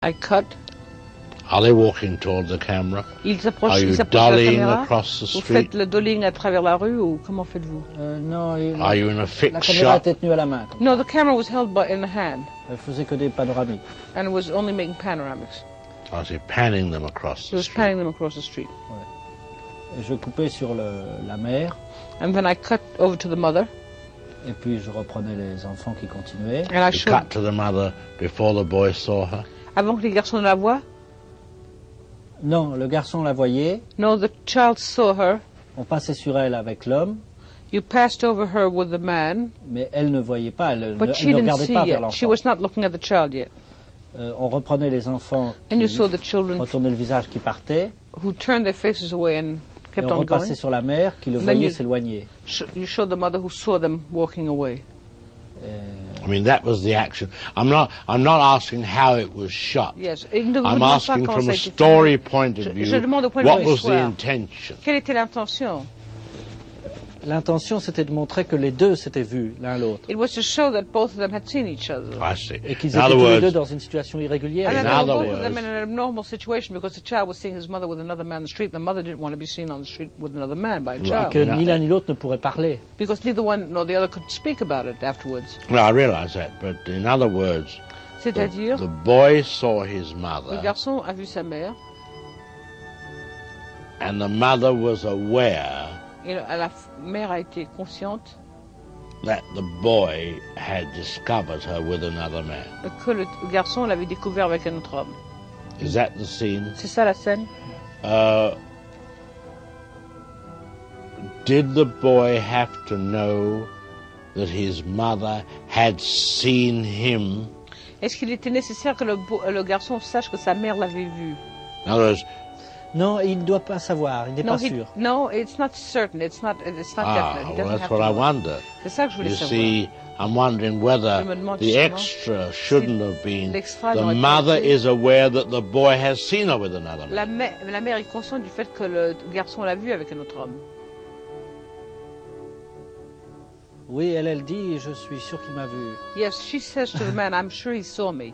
I cut. Are they walking toward the camera? Ils s'approchent, Are you ils s'approchent de la dollying caméra. across the Vous street? faites le dollying à travers la rue ou comment faites-vous? Non, Are you in a la fixed caméra shot? était tenue à la main. No, the camera was held in the hand Elle faisait que des panoramiques. and it was only making panoramics. I was panning them across It the was street. panning them across the street. Et je coupais sur la mère, And then I cut over to the mother et puis je reprenais les enfants qui continuaient. and I You showed, cut to the mother before the boy saw her. avant que les garçons ne la voient. Non, le garçon la voyait, No, the child saw her. on passait sur elle avec l'homme, You passed over her with the man, mais elle ne voyait pas, elle but ne she didn't regardait see pas vers yet. She l'enfant. was not looking at the child yet. On reprenait les enfants And you qui saw the children retournaient le visage qui partaient, who turned their faces away and et kept on on repassait going. sur la mère qui le Then voyait you- s'éloigner. You showed the mother who saw them walking away. I mean, that was the action. I'm not asking how it was shot. Yes. Et ne vous I'm demande pas asking comment from ça a a été story filmé. point of Je view, demande au point de what vue was the histoire. intention? Quelle était l'intention? L'intention, c'était de montrer que les deux s'étaient vus l'un l'autre, It was to show that both of them had seen each other. I see. et qu'ils In étaient other tous les deux words, dans une situation irrégulière. And In then they were other both of them words- in an abnormal situation because the child was seeing his mother with another man on the street. The mother didn't want to be seen on the street with another man by a Et child. que ni l'un ni l'autre ne pourraient parler. Because neither one nor the other could speak about it afterwards. no, I realize that, but in other words, C'est-à-dire, the boy saw his le mother, garçon a vu sa mère and the mother was aware et mère a été consciente that the boy had discovered her with another man. que le garçon l'avait découvert avec un autre homme. Is that the scene? C'est ça la scène? Did the boy have to know that his mother had seen him? Est-ce qu'il était nécessaire que le garçon sache que sa mère l'avait vu? In other words, Non, il ne doit pas savoir, il n'est pas sûr. No, it's not certain. It's not definite. He well, doesn't that's have what to I know. wonder. C'est ça que je voulais You savoir. see, I'm wondering whether Je me demande the justement extra shouldn't have been l'extra the n'aurait pas mother été- is aware that the boy has seen her with another man. La mère est consciente du fait que le garçon l'a vu avec un autre homme. Oui, elle dit, je suis sûr qu'il m'a vu. Yes, she says to the man, I'm sure he saw me.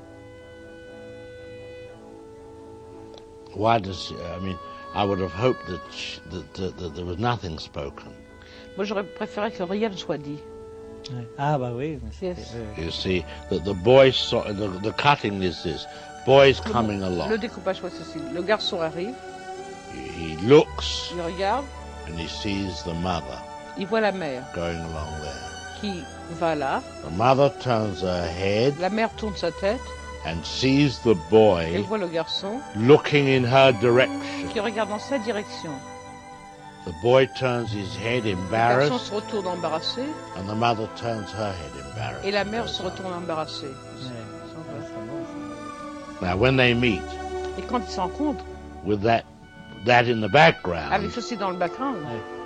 Why does I mean? I would have hoped that that there was nothing spoken. Moi, j'aurais préféré que rien ne soit dit. Ah bah oui. Mais Yes. You see that the boy saw the cutting is this. Boy's coming Le along. découpage soit ceci. Le garçon arrive, He looks il regarde, and he sees the mother il voit la mère going along there. qui va là. The mother turns her head La mère tourne sa tête, and sees the elle boy voit le garçon looking in her direction. qui regarde dans sa direction. The boy turns his head Le garçon embarrassed, se retourne embarrassé and the mother turns her head embarrassed. et la mère se retourne embarrassée. Now, when they meet Et quand ils se rencontrent, with that in the background, avec ceci dans le background,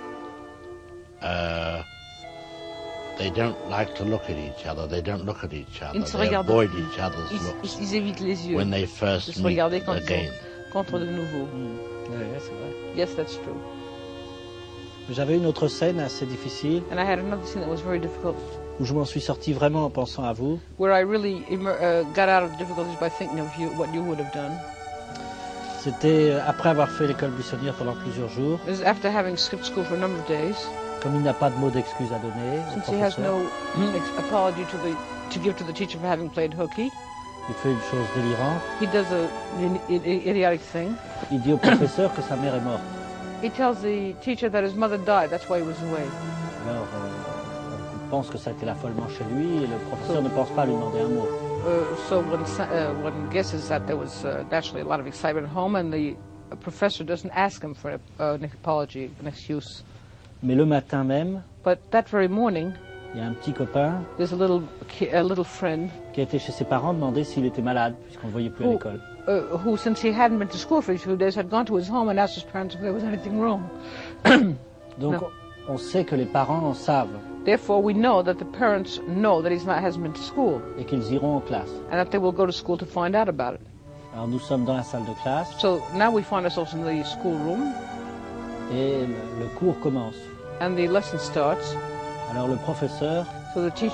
they don't like to look at each other. They don't look at each other. Ils ne se They regardent avoid plus. each other's looks ils évitent les yeux when they de first se meet regarder quand ils again. se rencontrent de nouveau. Ouais, c'est vrai. Yes, that's true. J'avais une autre scène assez difficile And I had another scene that was very difficult, où je m'en suis sorti vraiment en pensant à vous. where I really got out of difficulties by thinking of you, what you would have done. C'était après avoir fait l'école buissonnière pendant plusieurs jours. It was after having skipped school for a number of days, Comme il n'a pas de mot d'excuse à donner au since he has professeur, no apology to give to the teacher for having played hooky. il fait une chose délirante. He does an idiotic thing. Il dit au professeur que sa mère est morte. He tells the teacher that his mother died, that's why he was away. Alors, on pense que ça a été l'affolement chez lui et le professeur ne pense pas à lui demander un mot. So one guesses that there was naturally a lot of excitement at home, and the professor doesn't ask him for an apology, an excuse. Mais le matin même, But that very morning, il y a un petit copain there's a little friend qui a été chez ses parents demander s'il était malade, puisqu'on ne le voyait plus à Oh. l'école. Who, since he hadn't been to school for a few days, had gone to his home and asked his parents if there was anything wrong. Donc, Non. on sait que les parents en savent Therefore, we know that the parents know that he hasn't been to school, et qu'ils iront en classe. and that they will go to school to find out about it. Alors, nous sommes dans la salle de classe So now we find ourselves in the schoolroom, et le cours commence. and the lesson starts. Alors, le professeur So the teacher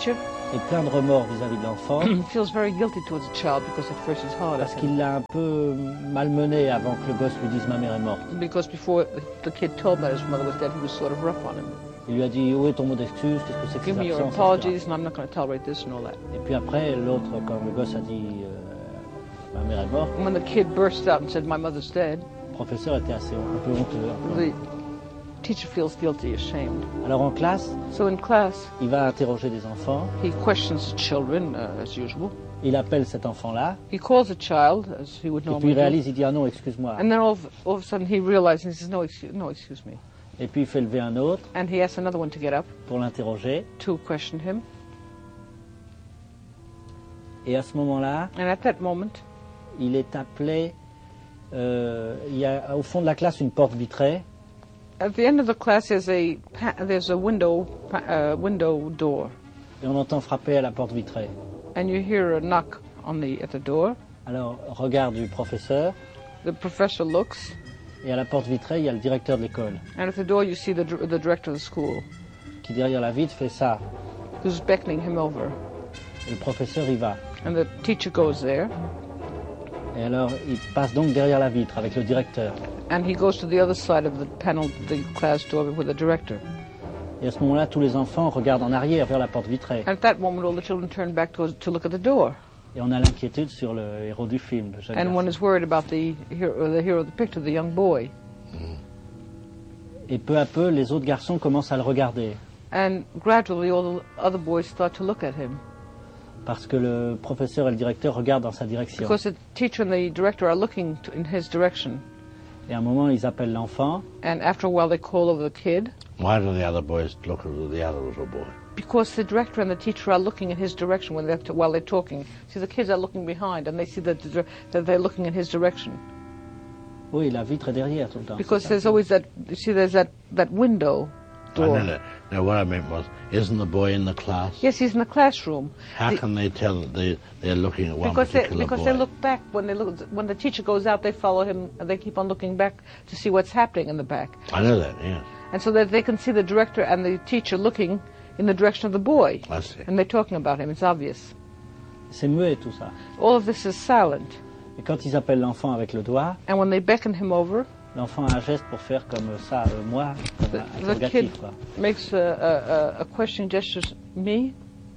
est plein de remords vis-à-vis de l'enfant He feels very guilty towards the child because at first it's hard parce at him. qu'il l'a un peu malmené avant que le gosse lui dise ma mère est morte. Because before the kid told him that his mother was dead, he was sort of rough on him. Il lui a dit où est ton mot d'excuse, qu'est-ce que c'est que Give ces me your absences, apologies, etc. and I'm not going to tolerate this and all that. Et puis après, l'autre, quand le gosse a dit ma mère est morte, And when the kid burst out and said, "My mother's dead," le professeur était un peu honteux. Un peu. the teacher feels guilty, ashamed. Alors en classe, So in class, il va interroger des enfants, he questions the children, as usual. il appelle cet enfant-là, He calls a child, as he would et puis normally il do. réalise, il dit ah non, excuse-moi. And then all of a sudden he realizes, he says, no, excuse me. Et puis il fait lever un autre And he asks another one to get up pour l'interroger. to question him. Et à ce moment-là, And at that moment, il est appelé, il y a au fond de la classe une porte vitrée, at the end of the class, there's a window door. et on entend frapper à la porte vitrée. And you hear a knock at the door. Alors, regard du professeur, The professor looks, et à la porte vitrée, il y a le directeur de l'école, and at the door you see the director of the school, qui derrière la vitre fait ça. who's beckoning him over. Et le professeur y va. And the teacher goes there, Et alors, il passe donc derrière la vitre avec le directeur. and he goes to the other side of the panel, the class door, with the director. Et à ce moment-là, tous les enfants regardent en arrière vers la porte vitrée. And at that moment, all the children turn back to look at the door. Et on a l'inquiétude sur le héros du film, le jeune And one garçon. is worried about the hero of the picture, the young boy. Et peu à peu, les autres garçons commencent à le regarder. And gradually, all the other boys start to look at him. Parce que le professeur et le directeur regardent dans sa direction. Because the teacher and the director are looking in his direction. Et à un moment, ils appellent l'enfant. And after a while, they call over the kid. Why do the other boys look at the other little boy? Because the director and the teacher are looking in his direction while they're talking. See, the kids are looking behind, and they see that they're looking in his direction. Oui, la vitre est derrière tout le temps. Because there's always there's that window door. No, what I meant was, isn't the boy in the class? Yes, he's in the classroom. How can they tell that they're looking at one Because particular boy? they look back when the teacher goes out, they follow him, and they keep on looking back to see what's happening in the back, I know that, yes. and so that they can see the director and the teacher looking in the direction of the boy, I see. and they're talking about him. It's obvious. C'est muet tout ça. All of this is silent, Et quand ils appellent l'enfant avec le doigt, and when they beckon him over, l'enfant a un geste pour faire comme ça, moi, comme the interrogatif, kid quoi. makes a question gesture, me,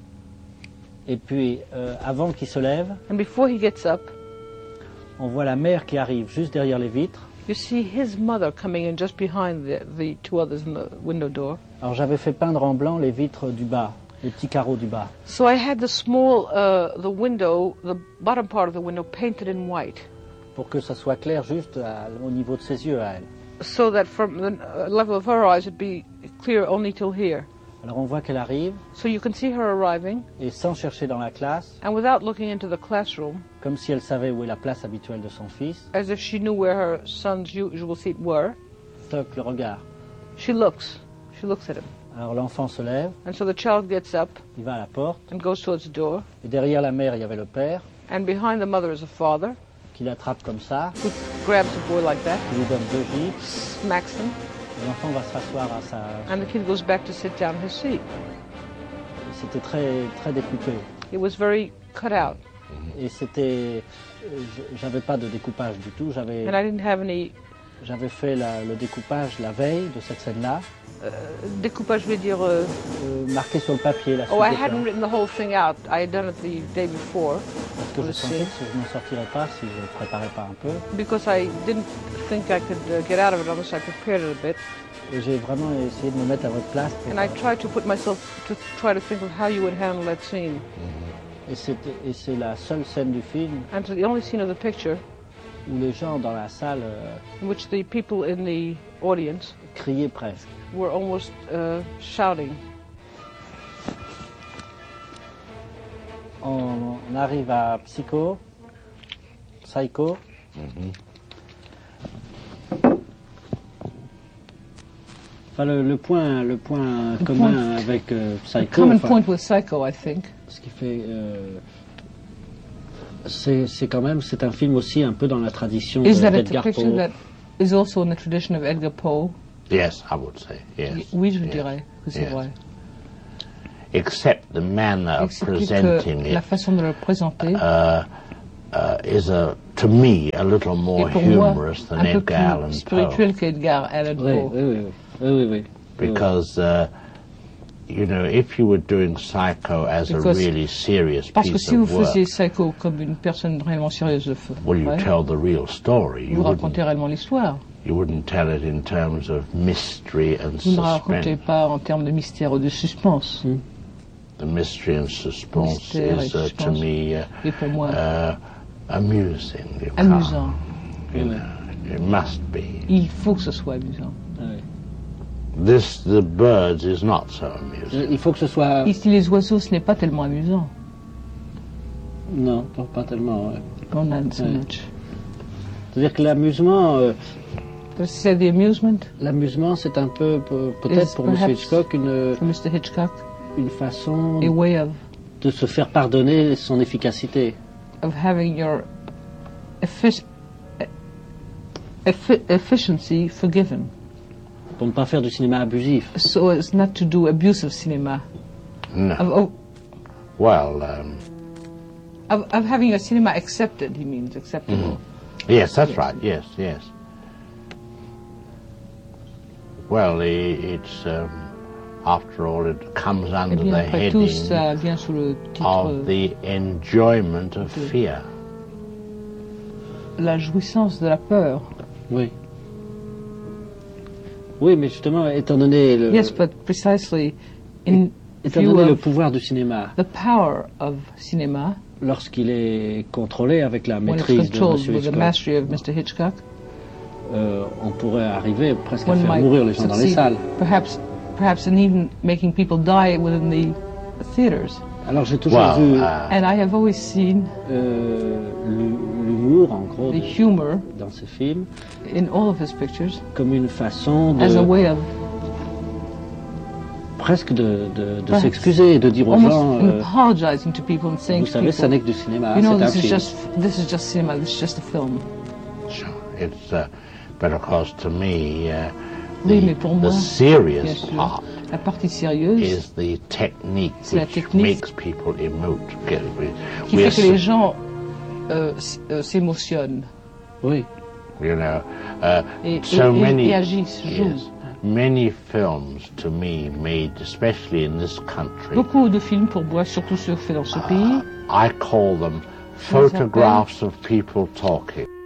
Et puis, avant qu'il se lève, and before he gets up, on voit la mère qui arrive juste derrière les vitres. you see his mother coming in just behind the two others in the window door. Alors j'avais fait peindre en blanc les vitres du bas, les petits carreaux du bas. So I had the window, the bottom part of the window painted in white, Pour que ça soit clair juste au niveau de ses yeux à elle. so that from the level of her eyes it'd be clear only till here. Alors on voit qu'elle arrive, So you can see her arriving, et sans chercher dans la classe, and without looking into the classroom, comme si elle savait où est la place habituelle de son fils, as if she knew where her son's usual seat were, toque le regard. she looks at him. Alors l'enfant se lève, And so the child gets up il va à la porte, and goes towards the door, et derrière la mère il y avait le père, and behind the mother is a father qui l'attrape comme ça, who grabs the boy like that, qui lui donne 2 gifles, smacks him, et l'enfant va se rasseoir à sa... and the kid goes back to sit down in his seat. C'était très, très découpé. It was very cut out, Et c'était... J'avais pas de découpage du tout, and I didn't have any j'avais fait le découpage la veille de cette scène-là, découpage, je veux dire. marqué sur le papier, la suite Oh, I des hadn't plans. written the whole thing out. I had done it the day before Parce que je sentais que je n'en sortirais pas si je ne préparais pas un peu. because I didn't think I could get out of it unless I prepared it a bit. Et j'ai vraiment essayé de me mettre à votre place. And I tried to put myself to try to think of how you would handle that scene. Et c'est la seule scène du film And so the only scene of the picture où les gens dans la salle in which the people in the audience criaient presque. were almost shouting. On arrive à Psycho. Enfin, le point commun avec Psycho, Common enfin, point with Psycho, I think, ce qui fait, c'est quand même, c'est un film aussi un peu dans la tradition is that it's a d'Edgar picture Poe. that is also in the tradition of Edgar Poe. Yes, I would say, yes. Oui, je yes. dirais que c'est Yes. vrai. except the manner of presenting la it façon de le présenter is, to me, a little more est pour moi humorous than un peu Edgar plus Allan spirituel Poe. qu'Edgar Allan Oui, Poe. oui. Because, you know, if you were doing Psycho as a really serious Parce que piece si vous of work, faisiez Psycho comme une personne réellement sérieuse de feu, well, you tell the real story. vous racontez réellement l'histoire. You wouldn't tell it in terms of mystery and Vous ne racontez suspense. pas en termes de mystère ou de suspense. The mystery and suspense Mystère et is, to suspense. me, Et pour moi, amusing. You amusant. can't, you know, it must be. Il faut que ce soit amusant. The birds is not so amusing. Il faut que ce soit... Ici, les oiseaux, ce n'est pas tellement amusant. Non, pas tellement. Ouais. On a so much. C'est-à-dire que l'amusement... C'est the amusement L'amusement, c'est un peu, peut-être pour M. Hitchcock, for Mr. Hitchcock, une façon a way de se faire pardonner son efficacité. of having your efficiency forgiven, Pour ne pas faire du cinéma abusif. so as not to do abusive cinema, No. Well, of having your cinema accepted. He means acceptable. yes, that's right. Yes, yes. Well, it's after all, it comes Eh under bien, the après tout, heading ça vient sous le titre of the enjoyment of fear. la jouissance de la peur. Oui. Oui, mais justement, étant donné le, Yes, but precisely in étant view donné le of pouvoir du cinéma, the power of cinema, lorsqu'il est contrôlé avec la when it's maîtrise de M. controlled with the Hitchcock, mastery of Mr. Hitchcock, on pourrait arriver presque à one faire might mourir les gens dans les succeed, salles. perhaps in even making people die within the theaters. Alors j'ai toujours Well, vu And I have always seen l'humour, en gros, the humor dans ces films, in all of his pictures comme une façon as a de way of presque de Perhaps s'excuser et de dire aux almost gens, apologizing to people and saying vous to savez, ça n'est people, que du cinéma, you know, c'est un this film. is just cinema, this is just a film. Sure. It's, but of course, to me, Oui, mais pour moi, the bien serious sûr, part la partie sérieuse is the technique C'est la which technique makes people emote. qui fait que les gens s'émotionnent Oui. You know, et agissent, jouent. yes, many films to me made, especially in this country, Beaucoup de films pour moi, surtout ceux faits dans ce pays, I call them photographs of people talking.